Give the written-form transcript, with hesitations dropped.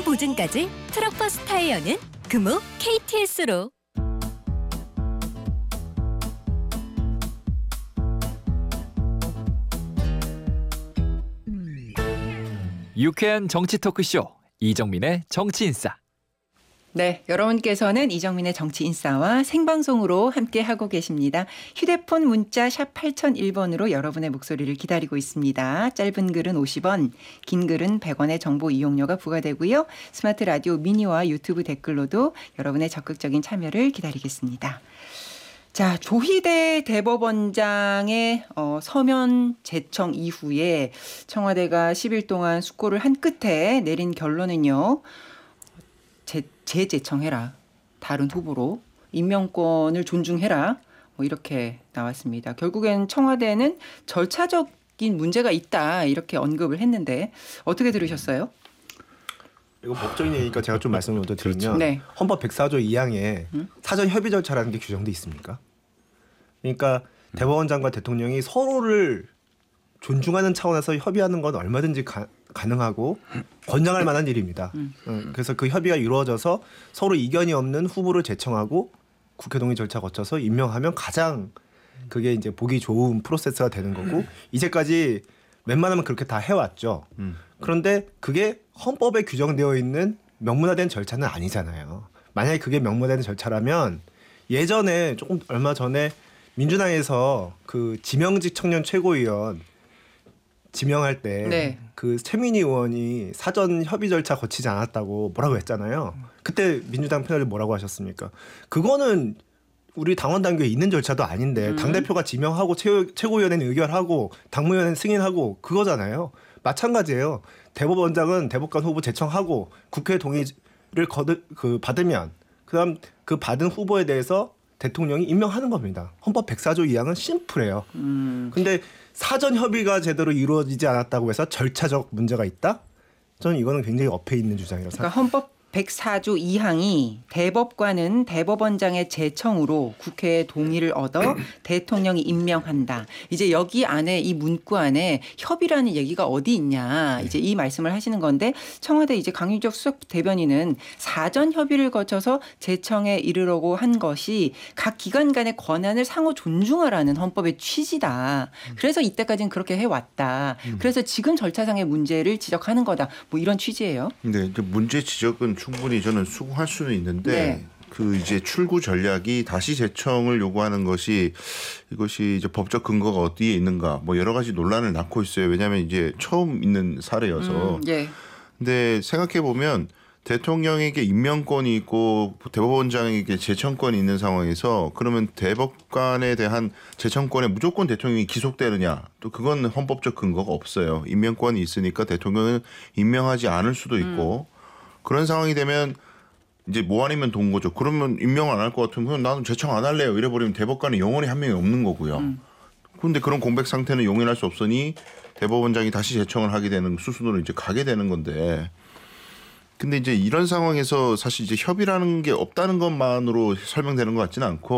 보증까지 트럭버스 타이어는 금호 KTS로. 유쾌한 정치 토크쇼 이정민의 정치인싸. 네, 여러분께서는 이정민의 정치인싸와 생방송으로 함께하고 계십니다. 휴대폰 문자 샵 8001번으로 여러분의 목소리를 기다리고 있습니다. 짧은 글은 50원, 긴 글은 100원의 정보 이용료가 부과되고요. 스마트 라디오 미니와 유튜브 댓글로도 여러분의 적극적인 참여를 기다리겠습니다. 자, 조희대 대법원장의 서면 제청 이후에 청와대가 10일 동안 숙고를 한 끝에 내린 결론은요. 재제청해라. 다른 후보로 임명권을 존중해라. 뭐 이렇게 나왔습니다. 결국엔 청와대는 절차적인 문제가 있다 이렇게 언급을 했는데 어떻게 들으셨어요? 이거 법적인 얘기니까 제가 좀 말씀을 먼저 드리면 네. 헌법 104조 2항에 사전 협의 절차라는 게 규정돼 있습니까? 그러니까 대법원장과 대통령이 서로를 존중하는 차원에서 협의하는 건 얼마든지 가능하고 권장할 만한 일입니다. 그래서 그 협의가 이루어져서 서로 이견이 없는 후보를 제청하고 국회 동의 절차 거쳐서 임명하면 가장 그게 이제 보기 좋은 프로세스가 되는 거고 이제까지 웬만하면 그렇게 다 해왔죠. 그런데 그게 헌법에 규정되어 있는 명문화된 절차는 아니잖아요. 만약에 그게 명문화된 절차라면 예전에 조금 얼마 전에 민주당에서 그 지명직 청년 최고위원 지명할 때 그 최민희 의원이 사전 협의 절차 거치지 않았다고 뭐라고 했잖아요. 그때 민주당 패널이 뭐라고 하셨습니까? 그거는 우리 당원 당규에 있는 절차도 아닌데 당대표가 지명하고 최고위원회는 의결하고 당무위원회는 승인하고 그거잖아요. 마찬가지예요. 대법원장은 대법관 후보 제청하고 국회 동의를 받으면 그다음 그 받은 후보에 대해서 대통령이 임명하는 겁니다. 헌법 104조 2항은 심플해요. 근데 사전 협의가 제대로 이루어지지 않았다고 해서 절차적 문제가 있다? 저는 이거는 굉장히 엎에 있는 주장이라고 생각합니다. 그러니까 헌법 104조 2항이 대법관은 대법원장의 제청으로 국회의 동의를 얻어 대통령이 임명한다. 이제 여기 안에 이 문구 안에 협의라는 얘기가 어디 있냐. 이제 이 말씀을 하시는 건데 청와대 이제 강윤석 수석 대변인은 사전 협의를 거쳐서 제청에 이르려고 한 것이 각 기관 간의 권한을 상호 존중하라는 헌법의 취지다. 그래서 이때까지는 그렇게 해왔다. 그래서 지금 절차상의 문제를 지적하는 거다. 뭐 이런 취지예요. 네, 이제 문제 지적은 충분히 저는 수긍할 수는 있는데 그 이제 출구 전략이 다시 제청을 요구하는 것이 이것이 이제 법적 근거가 어디에 있는가 뭐 여러 가지 논란을 낳고 있어요. 왜냐하면 이제 처음 있는 사례여서. 근데 생각해 보면 대통령에게 임명권이 있고 대법원장에게 제청권이 있는 상황에서 그러면 대법관에 대한 제청권에 무조건 대통령이 기속되느냐 또 그건 헌법적 근거가 없어요. 임명권이 있으니까 대통령은 임명하지 않을 수도 있고 그런 상황이 되면 이제 뭐 아니면 돈 거죠. 그러면 임명 안 할 것 같으면 나는 제청 안 할래요. 이래버리면 대법관에 영원히 한 명이 없는 거고요. 그런데 그런 공백 상태는 용인할 수 없으니 대법원장이 다시 제청을 하게 되는 수순으로 이제 가게 되는 건데. 근데 이제 이런 상황에서 사실 이제 협의라는 게 없다는 것만으로 설명되는 것 같지는 않고